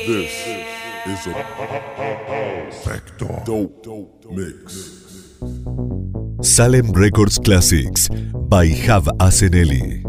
This is a Vector Dope Mix. Salem Records Classics by Hav Aseneli.